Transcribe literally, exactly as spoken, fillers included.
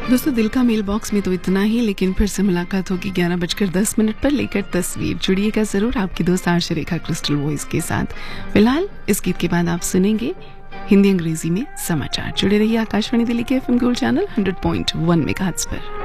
दोस्तों, दिल का मेल बॉक्स में तो इतना ही, लेकिन फिर से मुलाकात होगी ग्यारह बजकर दस मिनट पर लेकर तस्वीर। जुड़िएगा जरूर आपकी दोस्त आरजे रेखा क्रिस्टल वॉइस के साथ। फिलहाल इस गीत के बाद आप सुनेंगे हिंदी अंग्रेजी में समाचार। जुड़े रहिए आकाशवाणी दिल्ली के FM gold channel hundred point one megahertz पर।